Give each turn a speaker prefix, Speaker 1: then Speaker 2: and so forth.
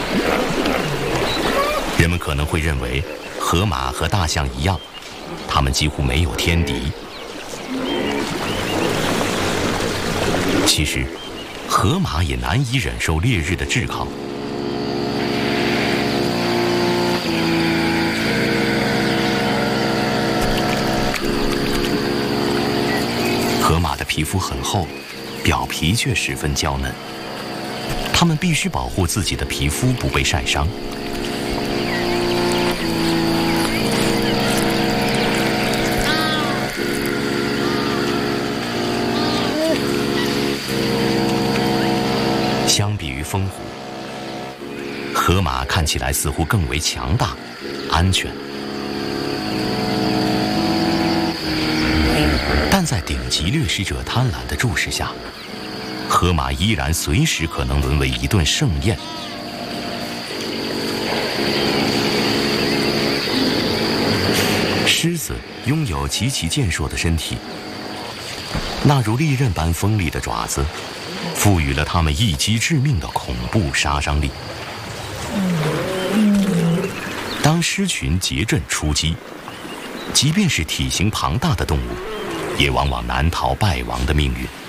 Speaker 1: 人们可能会认为，河马和大象一样，它们几乎没有天敌。其实，河马也难以忍受烈日的炙烤。河马的皮肤很厚，表皮却十分娇嫩。它们必须保护自己的皮肤不被晒伤。相比于风虎，河马看起来似乎更为强大、安全。但在顶级掠食者贪婪的注视下，河马依然随时可能沦为一顿盛宴。狮子拥有极其健硕的身体，那如利刃般锋利的爪子，赋予了它们一击致命的恐怖杀伤力。当狮群结阵出击，即便是体型庞大的动物，也往往难逃败亡的命运。